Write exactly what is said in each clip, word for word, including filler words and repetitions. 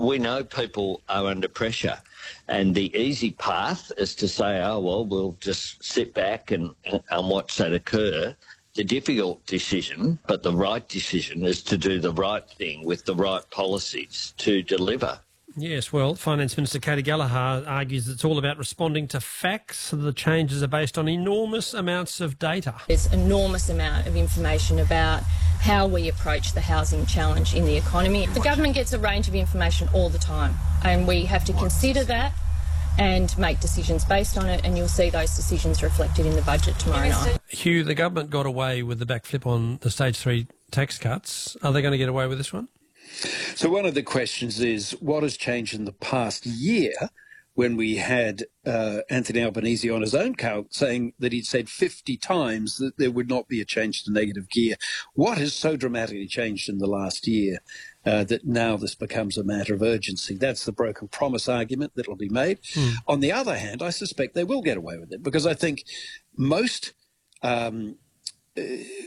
we know people are under pressure, and the easy path is to say, oh, well, we'll just sit back and, and watch that occur. The difficult decision, but the right decision, is to do the right thing with the right policies to deliver. Yes, well, Finance Minister Katy Gallagher argues it's all about responding to facts. The changes are based on enormous amounts of data. There's an enormous amount of information about how we approach the housing challenge in the economy. The government gets a range of information all the time, and we have to consider that and make decisions based on it, and you'll see those decisions reflected in the budget tomorrow night. Hugh, the government got away with the backflip on the stage three tax cuts. Are they going to get away with this one? So one of the questions is, what has changed in the past year when we had uh, Anthony Albanese on his own count saying that he'd said fifty times that there would not be a change to negative gear? What has so dramatically changed in the last year uh, that now this becomes a matter of urgency? That's the broken promise argument that will be made. Mm. On the other hand, I suspect they will get away with it, because I think most... Um, uh,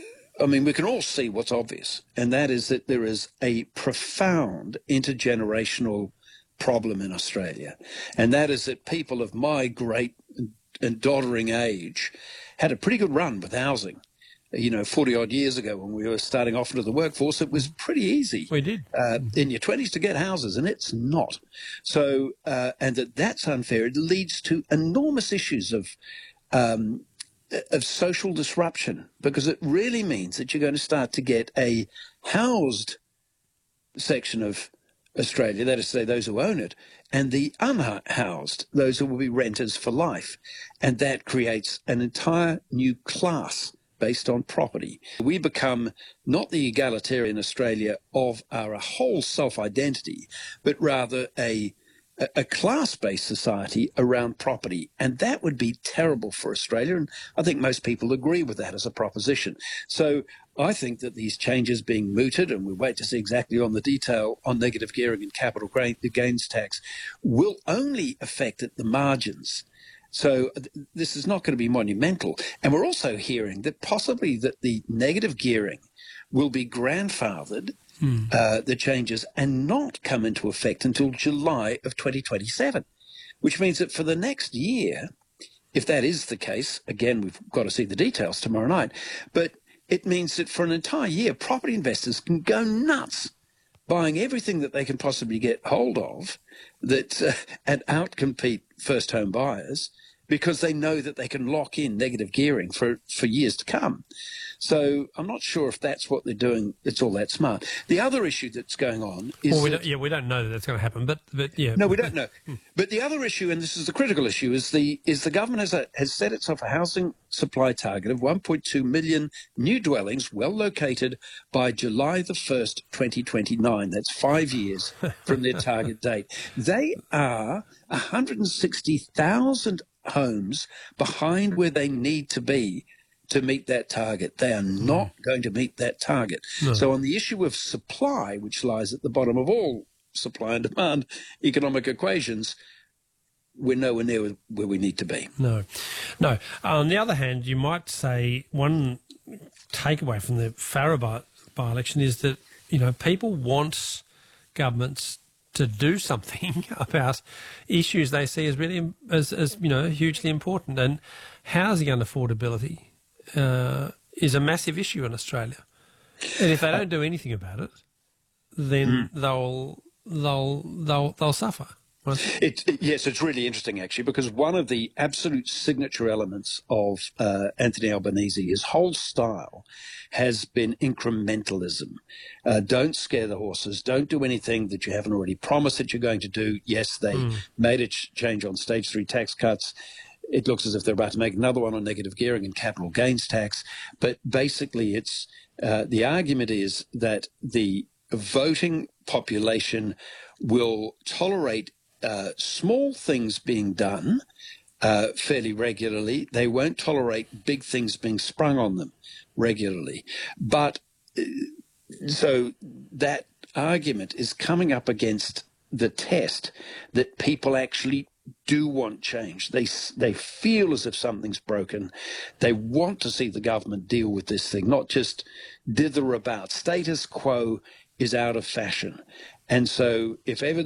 I mean, we can all see what's obvious, and that is that there is a profound intergenerational problem in Australia, and that is that people of my great and doddering age had a pretty good run with housing. You know, forty-odd years ago when we were starting off into the workforce, it was pretty easy. We did. Uh, in your twenties to get houses, and it's not. So, uh, and that that's unfair. It leads to enormous issues of... Um, of social disruption, because it really means that you're going to start to get a housed section of Australia, that is to say those who own it, and the unhoused, those who will be renters for life. And that creates an entire new class based on property. We become not the egalitarian Australia of our whole self-identity, but rather a a class-based society around property, and that would be terrible for Australia, and I think most people agree with that as a proposition. So I think that these changes being mooted, and we wait to see exactly on the detail on negative gearing and capital gains tax, will only affect at the margins. So this is not going to be monumental. And we're also hearing that possibly that the negative gearing will be grandfathered, Mm. Uh, the changes, and not come into effect until July of twenty twenty-seven, which means that for the next year, if that is the case, again, we've got to see the details tomorrow night, but it means that for an entire year, property investors can go nuts buying everything that they can possibly get hold of that uh, and outcompete first home buyers, because they know that they can lock in negative gearing for, for years to come. So I'm not sure if that's what they're doing. It's all that smart. The other issue that's going on is... Well, we that, don't, yeah, we don't know that that's going to happen, but, but yeah. No, we don't know. But the other issue, and this is the critical issue, is the is the government has, a, has set itself a housing supply target of one point two million new dwellings well located by July the first, twenty twenty-nine. That's five years from their target date. They are one hundred sixty thousand homes behind where they need to be to meet that target. They are not mm. going to meet that target. No. So on the issue of supply, which lies at the bottom of all supply and demand economic equations, we're nowhere near where we need to be. No. No. On the other hand, you might say one takeaway from the Farrer by-election is that, you know, people want governments to do something about issues they see as really, as, as you know, hugely important. And housing unaffordability uh, is a massive issue in Australia. And if they don't do anything about it, then mm. they'll they'll they'll they'll suffer. It, it, yes, it's really interesting, actually, because one of the absolute signature elements of uh, Anthony Albanese, his whole style, has been incrementalism. Uh, don't scare the horses. Don't do anything that you haven't already promised that you're going to do. Yes, they mm. made a ch- change on stage three tax cuts. It looks as if they're about to make another one on negative gearing and capital gains tax. But basically, it's uh, the argument is that the voting population will tolerate Uh, small things being done uh, fairly regularly. They won't tolerate big things being sprung on them regularly. But uh, so that argument is coming up against the test that people actually do want change. They they feel as if something's broken. They want to see the government deal with this thing, not just dither about. Status quo is out of fashion. And so if ever